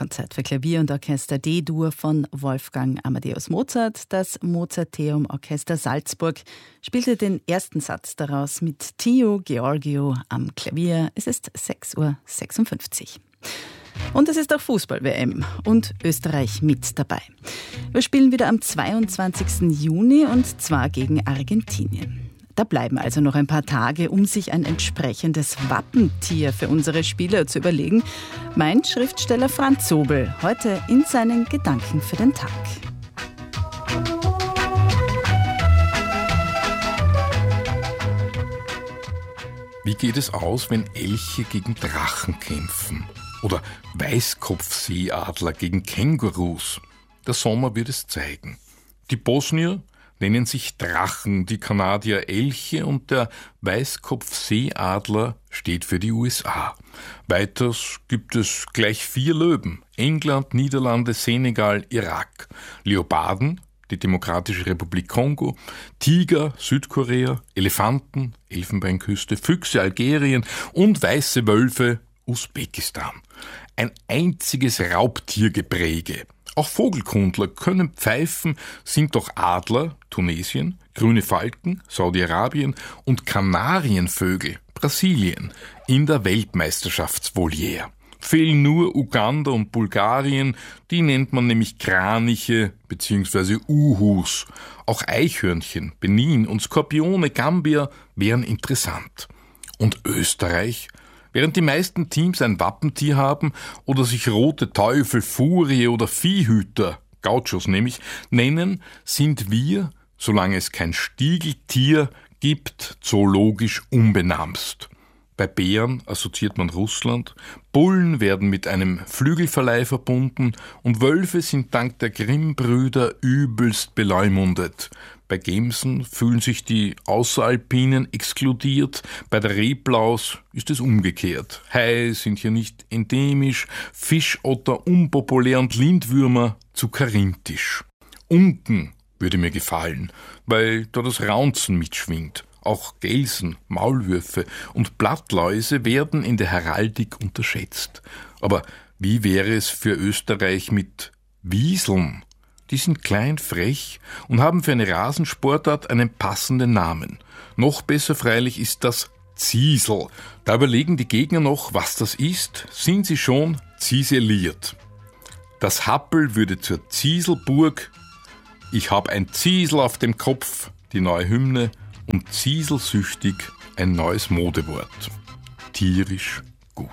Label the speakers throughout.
Speaker 1: Konzert für Klavier und Orchester D-Dur von Wolfgang Amadeus Mozart. Das Mozarteum Orchester Salzburg spielte den ersten Satz daraus mit Tio Georgiou am Klavier. Es ist 6:56 Uhr. Und es ist auch Fußball-WM und Österreich mit dabei. Wir spielen wieder am 22. Juni und zwar gegen Argentinien. Da bleiben also noch ein paar Tage, um sich ein entsprechendes Wappentier für unsere Spieler zu überlegen, meint Schriftsteller Franz Sobel heute in seinen Gedanken für den Tag.
Speaker 2: Wie geht es aus, wenn Elche gegen Drachen kämpfen? Oder Weißkopfseeadler gegen Kängurus? Der Sommer wird es zeigen. Die Bosnier nennen sich Drachen, die Kanadier Elche und der Weißkopfseeadler steht für die USA. Weiters gibt es gleich 4 Löwen: England, Niederlande, Senegal, Irak. Leoparden, die Demokratische Republik Kongo, Tiger, Südkorea, Elefanten, Elfenbeinküste, Füchse, Algerien und weiße Wölfe, Usbekistan. Ein einziges Raubtiergepräge. Auch Vogelkundler können pfeifen, sind doch Adler, Tunesien, grüne Falken, Saudi-Arabien und Kanarienvögel, Brasilien, in der Weltmeisterschaftsvoliere. Fehlen nur Uganda und Bulgarien, die nennt man nämlich Kraniche bzw. Uhus. Auch Eichhörnchen, Benin und Skorpione, Gambia wären interessant. Und Österreich? Während die meisten Teams ein Wappentier haben oder sich Rote Teufel, Furie oder Viehhüter, Gauchos nämlich, nennen, sind wir, solange es kein Stiegeltier gibt, zoologisch unbenamst. Bei Bären assoziiert man Russland, Bullen werden mit einem Flügelverleih verbunden und Wölfe sind dank der Grimm-Brüder übelst beleumundet. Bei Gemsen fühlen sich die Außeralpinen exkludiert, bei der Reblaus ist es umgekehrt. Haie sind hier nicht endemisch, Fischotter unpopulär und Lindwürmer zu karinthisch. Unken würde mir gefallen, weil da das Raunzen mitschwingt. Auch Gelsen, Maulwürfe und Blattläuse werden in der Heraldik unterschätzt. Aber wie wäre es für Österreich mit Wieseln? Die sind klein, frech und haben für eine Rasensportart einen passenden Namen. Noch besser freilich ist das Ziesel. Da überlegen die Gegner noch, was das ist, sind sie schon ziseliert. Das Happel würde zur Zieselburg. Ich hab ein Ziesel auf dem Kopf, die neue Hymne, und zieselsüchtig ein neues Modewort. Tierisch gut.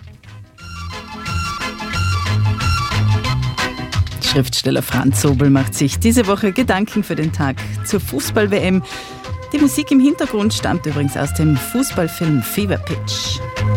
Speaker 1: Schriftsteller Franz Sobel macht sich diese Woche Gedanken für den Tag zur Fußball-WM. Die Musik im Hintergrund stammt übrigens aus dem Fußballfilm Fever Pitch.